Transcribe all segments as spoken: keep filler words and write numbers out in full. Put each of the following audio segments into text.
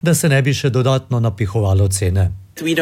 da se ne bi še dodatno napihovalo cene.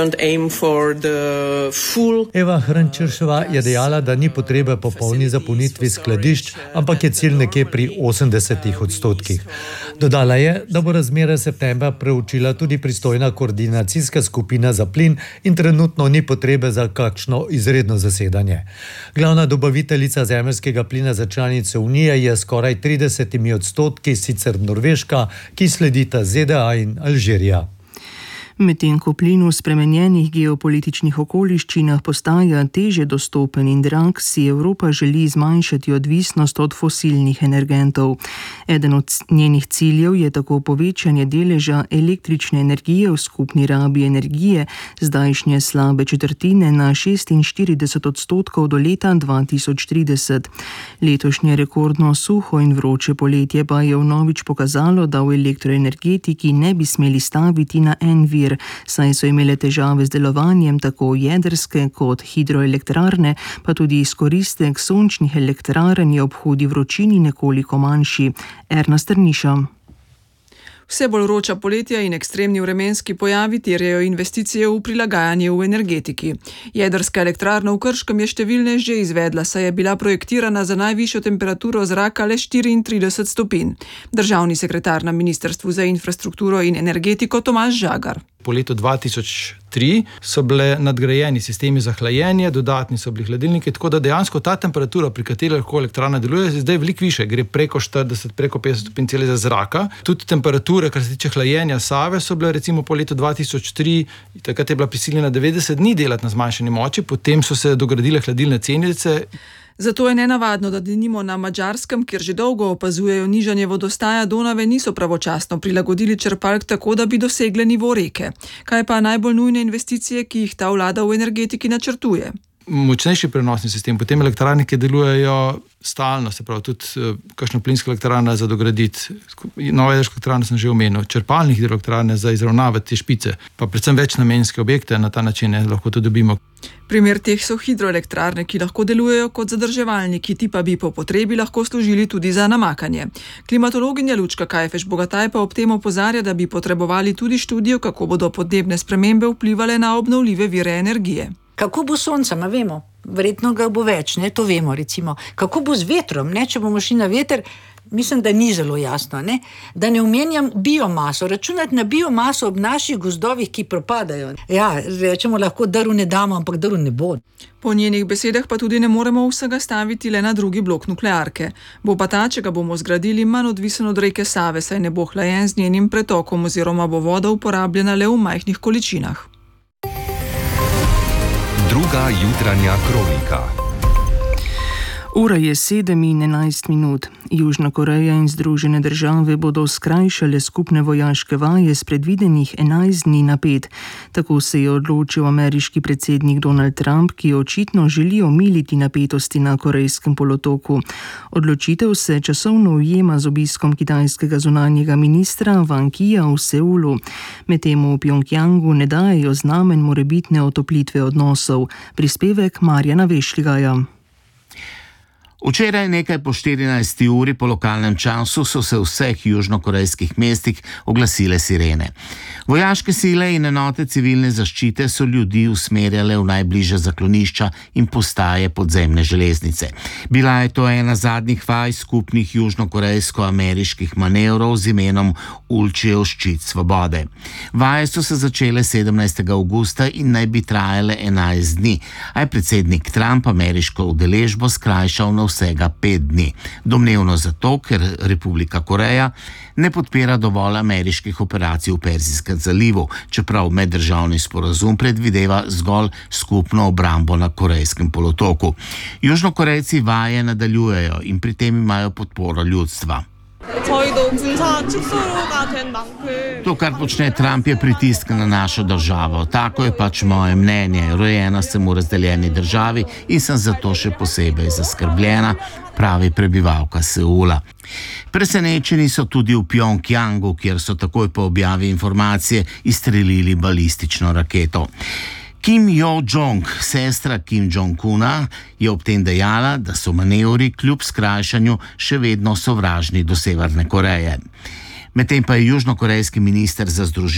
Eva Hrnčerševa je dejala, da ni potrebe po polni zapolnitvi skladišč, ampak je cilj nekje pri osemdesetih odstotkih. Dodala je, da bo razmere septembra preučila tudi pristojna koordinacijska skupina za plin in trenutno ni potrebe za kakšno izredno zasedanje. Glavna dobaviteljica zemeljskega plina za članice Unije je skoraj tridesetimi odstotki sicer Norveška, ki sledita Z D A in Alžirija. Medtem ko plin v spremenjenih geopolitičnih okoliščinah postaja teže dostopen in drag, si Evropa želi zmanjšati odvisnost od fosilnih energentov. Eden od njenih ciljev je tako povečanje deleža električne energije v skupni rabi energije, zdajšnje slabe četrtine na šestinštirideset odstotkov do leta dva tisoč trideset. Letošnje rekordno suho in vroče poletje pa je vnovič pokazalo, da v elektroenergetiki ne bi smeli staviti na en vir, saj so imele težave z delovanjem tako jedrske kot hidroelektrarne, pa tudi izkoristek sončnih elektrarn je ob hudi vročini nekoliko manjši. Erna Strniša. Vse bolj vroča poletja in ekstremni vremenski pojavi terjajo investicije v prilagajanje v energetiki. Jedrska elektrarna v Krškem je številne že izvedla, saj je bila projektirana za najvišjo temperaturo zraka le štiriintrideset stopinj. Državni sekretar na Ministrstvu za infrastrukturo in energetiko Tomaž Žagar. Po letu dva tisoč tri so bile nadgrajeni sistemi za hlajenje, dodatni so bili hladilniki, tako da dejansko ta temperatura, pri kateri lahko elektrarna deluje, je zdaj veliko više, gre preko štirideset, preko petdeset stopinj Celzija zraka. Tudi temperature, kar se tiče hlajenja Save, so bile recimo po letu dva tisoč tri, takrat je bila prisiljena devetdeset dni delati na zmanjšani moči, potem so se dogradile hladilne cenice. Zato je nenavadno, da denimo na Madžarskem, kjer že dolgo opazujejo nižanje vodostaja Donave, niso pravočasno prilagodili črpalk tako, da bi dosegle nivo reke. Kaj pa najbolj nujne investicije, ki jih ta vlada v energetiki načrtuje? Močnejši prenosni sistem, potem elektrarne, ki delujejo stalno, se pravi tudi kakšna plinska elektrarna za dograditi, nove jedrske elektrarne sem že omenil, črpalne hidroelektrarne za izravnavati te špice, pa predvsem večnamenske objekte na ta način ne, lahko to dobimo. Primer teh so hidroelektrarne, ki lahko delujejo kot zadrževalniki, ti pa bi po potrebi lahko služili tudi za namakanje. Klimatologinja Lučka Kajfež Bogataj pa ob tem opozarja, da bi potrebovali tudi študijo, kako bodo podnebne spremembe vplivale na obnovljive vire energije. Kako bo sonca, ma vemo, verjetno ga bo več, ne, to vemo recimo. Kako bo z vetrom, ne, če bomo šli na veter, mislim, da ni zelo jasno, ne. Da ne omenjam biomaso, računati na biomaso ob naših gozdovih, ki propadajo. Ja, rečemo lahko, drv ne damo, ampak drv ne bo. Po njenih besedah pa tudi ne moremo vsega staviti le na drugi blok nuklearke. Bo pa ta, če ga bomo zgradili, manj odvisen od reke Save, saj ne bo hlajen z njenim pretokom oziroma bo voda uporabljena le v majhnih količinah. Druga jutranja kronika. Ura je sedem in enajst minut. Južna Koreja in Združene države bodo skrajšale skupne vojaške vaje s predvidenih enajst dni na pet. Tako se je odločil ameriški predsednik Donald Trump, ki očitno želi omiliti napetosti na Korejskem polotoku. Odločitev se časovno ujema z obiskom kitajskega zunanjega ministra Wang Yija v Seulu. Medtem v Pjongjangu ne dajejo znamen morebitne otoplitve odnosov. Prispevek Marjana Vešligaja. Včeraj nekaj po štirinajsti uri po lokalnem času so se v vseh južnokorejskih mestih oglasile sirene. Vojaške sile in enote civilne zaščite so ljudi usmerjale v najbližja zaklonišča in postaje podzemne železnice. Bila je to ena zadnjih vaj skupnih južnokorejsko-ameriških manevrov z imenom Ulčijev ščit svobode. Vaje so se začele sedemnajstega avgusta in naj bi trajale enajst dni, a je predsednik Trump ameriško udeležbo skrajšal na vsega pet dni. Domnevno zato, ker Republika Koreja ne podpira dovolj ameriških operacij v Perzijskem zalivu, čeprav meddržavni sporazum predvideva zgolj skupno obrambo na Korejskem polotoku. Južnokorejci vaje nadaljujejo in pri tem imajo podporo ljudstva. To, kar počne Trump, je pritisk na našo državo. Tako je pač moje mnenje. Rojena sem v razdeljeni državi in sem zato še posebej zaskrbljena, pravi prebivalka Seula. Presenečeni so tudi v Pjongjangu, kjer so takoj po objavi informacije izstrelili balistično raketo. Kim Jo-jong, sestra Kim Jong-una, je ob tem dejala, da so manevri kljub skrajšanju še vedno sovražni do Severne Koreje. Medtem pa je južnokorejski minister za združitev